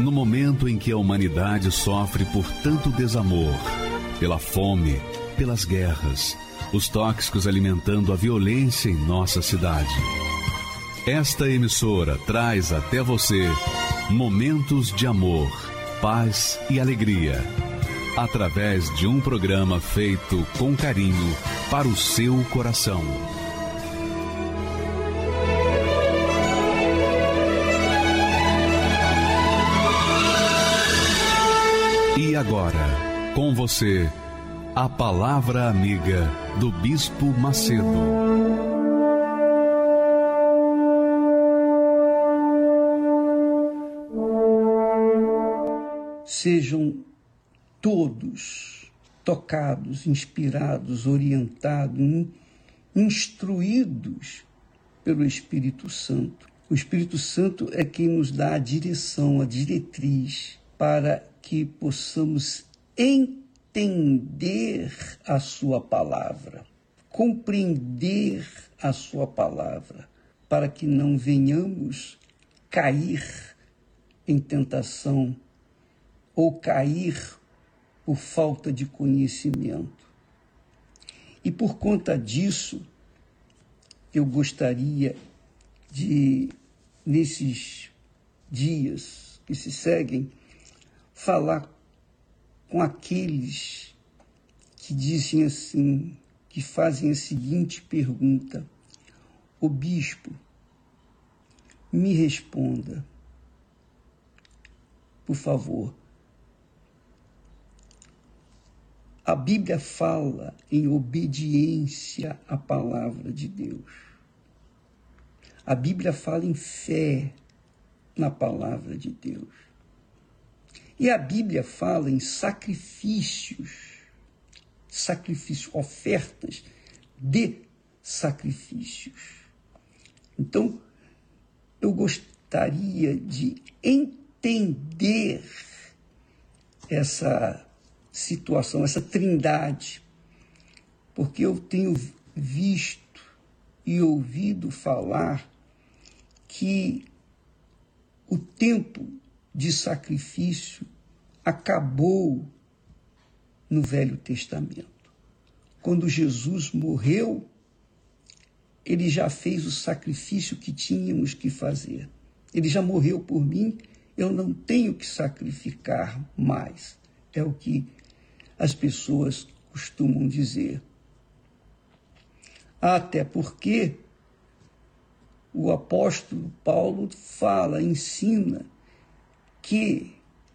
No momento em que a humanidade sofre por tanto desamor, pela fome, pelas guerras, os tóxicos alimentando a violência em nossa cidade. Esta emissora traz até você momentos de amor, paz e alegria, através de um programa feito com carinho para o seu coração. E agora, com você, a Palavra Amiga do Bispo Macedo. Sejam todos tocados, inspirados, orientados, instruídos pelo Espírito Santo. O Espírito Santo é quem nos dá a direção, a diretriz, para que possamos entender a sua palavra, compreender a sua palavra, para que não venhamos cair em tentação ou cair por falta de conhecimento. E por conta disso, eu gostaria de, nesses dias que se seguem, falar com aqueles que dizem assim, que fazem a seguinte pergunta: "Ô bispo, me responda, por favor. A Bíblia fala em obediência à palavra de Deus. A Bíblia fala em fé na palavra de Deus. E a Bíblia fala em sacrifícios, ofertas de sacrifícios. Então, eu gostaria de entender essa situação, essa trindade, porque eu tenho visto e ouvido falar que o tempo de sacrifício acabou no Velho Testamento. Quando Jesus morreu, ele já fez o sacrifício que tínhamos que fazer. Ele já morreu por mim, eu não tenho que sacrificar mais. É o que as pessoas costumam dizer. Até porque o apóstolo Paulo ensina que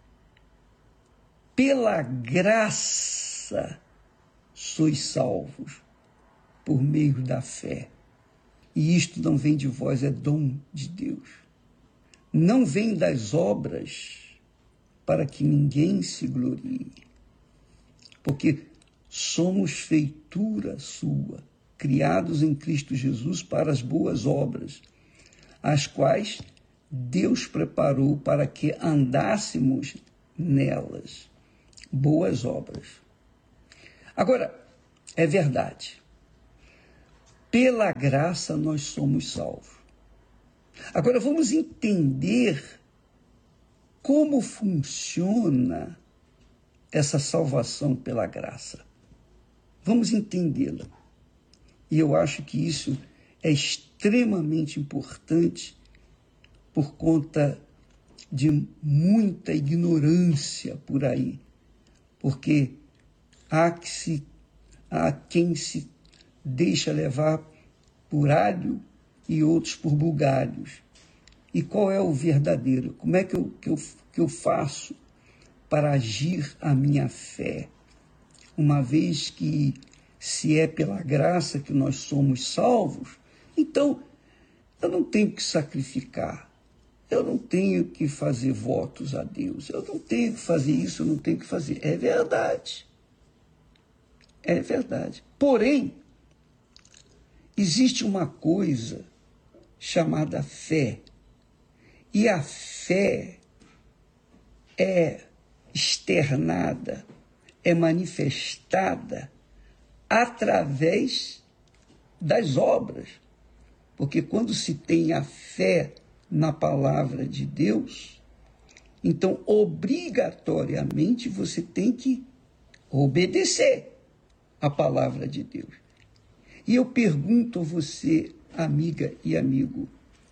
pela graça sois salvos por meio da fé. E isto não vem de vós, é dom de Deus. Não vem das obras para que ninguém se glorie. Porque somos feitura sua, criados em Cristo Jesus para as boas obras, as quais Deus preparou para que andássemos nelas. Boas obras. Agora, é verdade. Pela graça nós somos salvos. Agora vamos entender como funciona essa salvação pela graça. Vamos entendê-la. E eu acho que isso é extremamente importante por conta de muita ignorância por aí. Porque há quem se deixa levar por alho e outros por bugalhos. E qual é o verdadeiro? Como é que eu faço para agir a minha fé? Uma vez que se é pela graça que nós somos salvos, então eu não tenho que sacrificar, eu não tenho que fazer votos a Deus, eu não tenho que fazer isso, eu não tenho que fazer. É verdade. É verdade. Porém, existe uma coisa chamada fé. E a fé é externada, é manifestada através das obras. Porque quando se tem a fé na palavra de Deus, Então, obrigatoriamente, você tem que obedecer a palavra de Deus. E eu pergunto a você, amiga e amigo,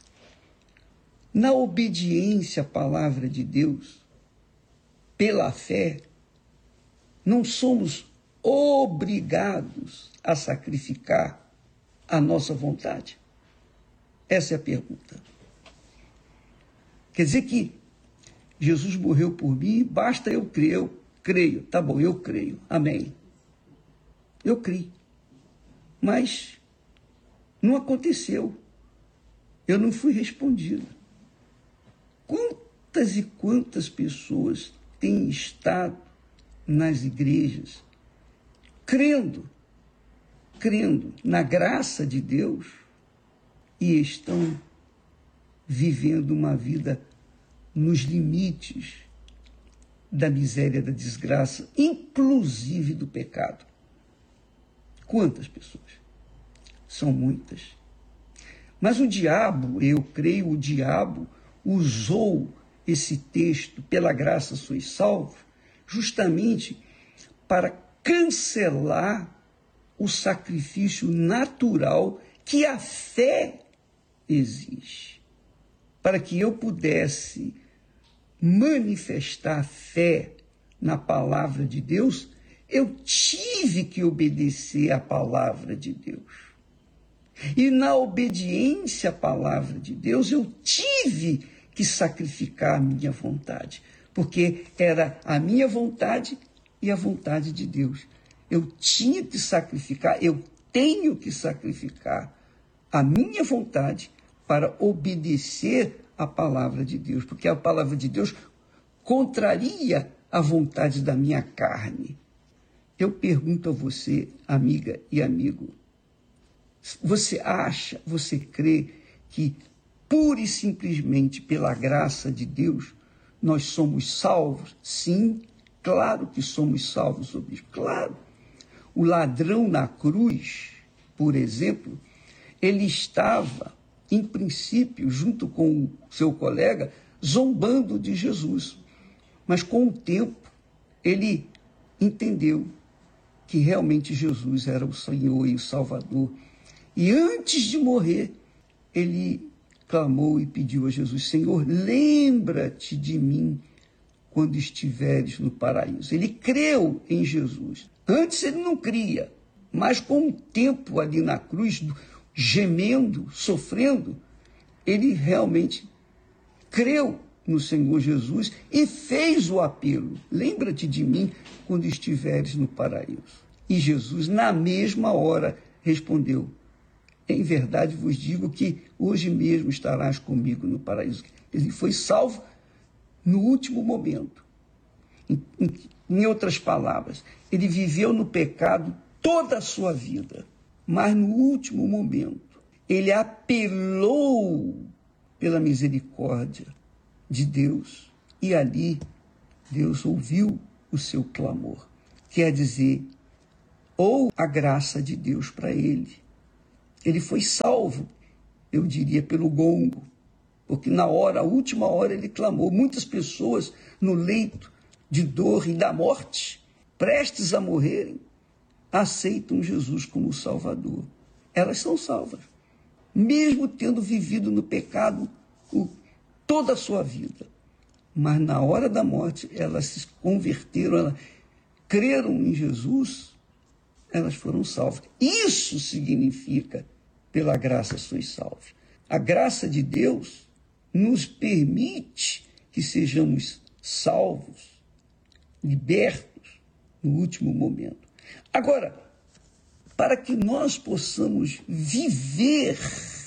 na obediência à palavra de Deus, pela fé, não somos obrigados a sacrificar a nossa vontade? Essa é a pergunta. Quer dizer que Jesus morreu por mim, basta eu crer. Eu creio, tá bom, eu creio, amém. Eu creio. Mas não aconteceu. Eu não fui respondido. Quantas e quantas pessoas têm estado nas igrejas crendo na graça de Deus e estão vivendo uma vida nos limites da miséria, da desgraça, inclusive do pecado. Quantas pessoas? São muitas. Mas o diabo, eu creio, o diabo usou esse texto, pela graça sois salvos, justamente para cancelar o sacrifício natural que a fé exige. Para que eu pudesse manifestar fé na palavra de Deus, eu tive que obedecer à palavra de Deus. E na obediência à palavra de Deus, eu tive que sacrificar a minha vontade, porque era a minha vontade e a vontade de Deus. Eu tinha que sacrificar, eu tenho que sacrificar a minha vontade para obedecer à palavra de Deus, porque a palavra de Deus contraria a vontade da minha carne. Eu pergunto a você, amiga e amigo, você acha, você crê que pura e simplesmente pela graça de Deus nós somos salvos? Sim, claro que somos salvos, bispo, claro. O ladrão na cruz, por exemplo, ele estava, em princípio, junto com o seu colega, zombando de Jesus. Mas com o tempo, ele entendeu que realmente Jesus era o Senhor e o Salvador. E antes de morrer, ele clamou e pediu a Jesus: Senhor, lembra-te de mim quando estiveres no paraíso. Ele creu em Jesus. Antes ele não cria, mas com o tempo ali na cruz, gemendo, sofrendo, ele realmente creu no Senhor Jesus e fez o apelo: lembra-te de mim quando estiveres no paraíso. E Jesus, na mesma hora, respondeu: em verdade vos digo que hoje mesmo estarás comigo no paraíso. Ele foi salvo no último momento. Em outras palavras, ele viveu no pecado toda a sua vida, mas no último momento, ele apelou pela misericórdia de Deus e ali Deus ouviu o seu clamor. Quer dizer, ou a graça de Deus para ele. Ele foi salvo, eu diria, pelo gongo, porque na hora, a última hora, ele clamou. Muitas pessoas no leito de dor e da morte, prestes a morrerem, aceitam Jesus como Salvador. Elas são salvas, mesmo tendo vivido no pecado toda a sua vida. Mas na hora da morte, elas se converteram, elas creram em Jesus, elas foram salvas. Isso significa: pela graça sois salvos. A graça de Deus nos permite que sejamos salvos, libertos no último momento. Agora, para que nós possamos viver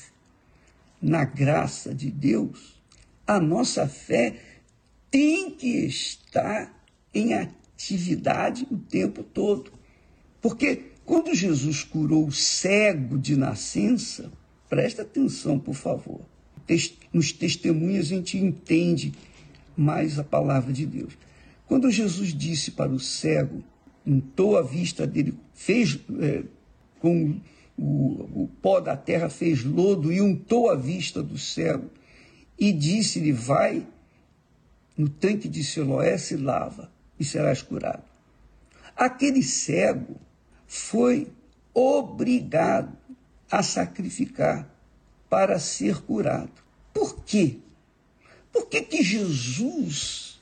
na graça de Deus, a nossa fé tem que estar em atividade o tempo todo. Porque quando Jesus curou o cego de nascença, presta atenção, por favor. Nos testemunhos a gente entende mais a palavra de Deus. Quando Jesus disse para o cego, untou a vista dele, fez com o pó da terra, fez lodo e untou a vista do cego, e disse-lhe: vai no tanque de Siloé, se lava e serás curado. Aquele cego foi obrigado a sacrificar para ser curado. Por quê? Por que Jesus,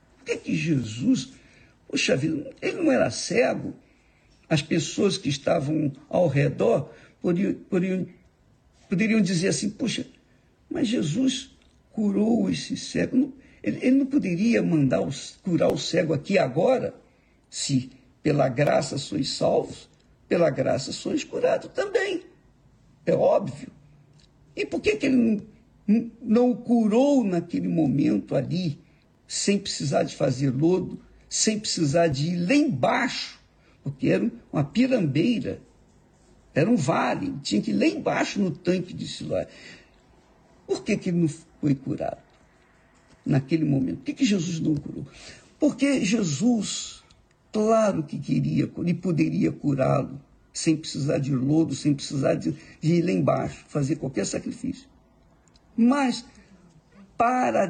poxa vida, ele não era cego? As pessoas que estavam ao redor poderiam dizer assim, poxa, mas Jesus curou esse cego. Ele não poderia mandar curar o cego aqui agora? Se pela graça sois salvos, pela graça sois curados também. É óbvio. E por que ele não o curou naquele momento ali, sem precisar de fazer lodo, sem precisar de ir lá embaixo? Porque era uma pirambeira, era um vale, tinha que ir lá embaixo no tanque de Siloé. Por que ele não foi curado naquele momento? Por que Jesus não curou? Porque Jesus, claro que queria e poderia curá-lo, sem precisar de lodo, sem precisar de ir lá embaixo, fazer qualquer sacrifício. Mas para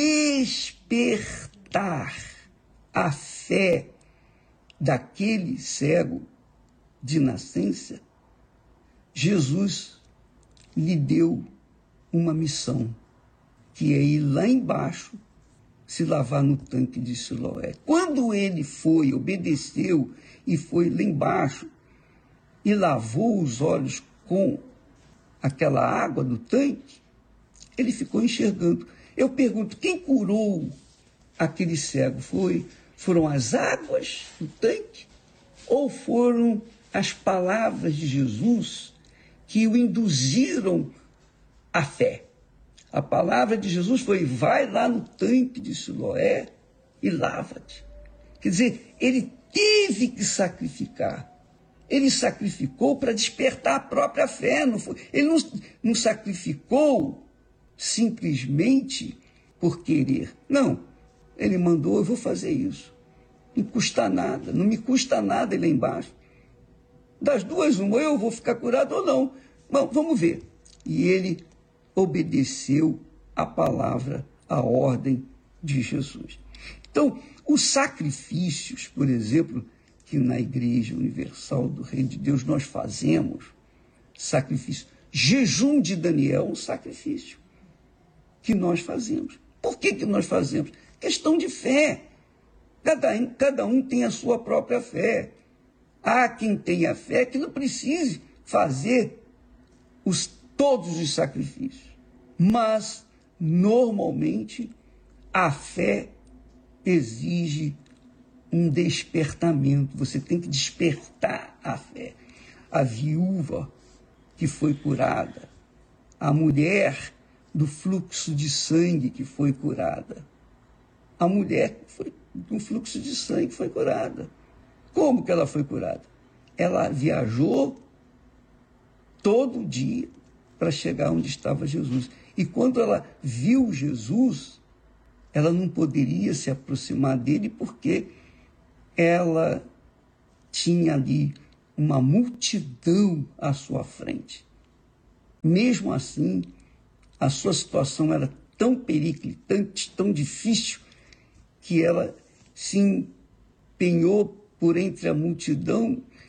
despertar a fé daquele cego de nascença, Jesus lhe deu uma missão, que é ir lá embaixo, se lavar no tanque de Siloé. Quando ele foi, obedeceu e foi lá embaixo e lavou os olhos com aquela água do tanque, ele ficou enxergando. Eu pergunto, quem curou aquele cego? Foram as águas do tanque ou foram as palavras de Jesus que o induziram à fé? A palavra de Jesus foi, vai lá no tanque de Siloé e lava-te. Quer dizer, ele teve que sacrificar. Ele sacrificou para despertar a própria fé. Ele não sacrificou simplesmente por querer. Não, ele mandou, eu vou fazer isso. Não custa nada, não me custa nada ir lá embaixo. Das duas, uma, eu vou ficar curado ou não. Bom, vamos ver. E ele obedeceu a palavra, a ordem de Jesus. Então, os sacrifícios, por exemplo, que na Igreja Universal do Reino de Deus nós fazemos, sacrifício, jejum de Daniel, um sacrifício que nós fazemos. Por que nós fazemos? Questão de fé. Cada um tem a sua própria fé. Há quem tenha fé que não precise fazer todos os sacrifícios. Mas, normalmente, a fé exige um despertamento. Você tem que despertar a fé. A viúva que foi curada, a mulher do fluxo de sangue que foi curada, a mulher do fluxo de sangue foi curada. Como que ela foi curada? Ela viajou todo dia para chegar onde estava Jesus. E quando ela viu Jesus, ela não poderia se aproximar dele porque ela tinha ali uma multidão à sua frente. Mesmo assim, a sua situação era tão periclitante, tão difícil, que ela se empenhou por entre a multidão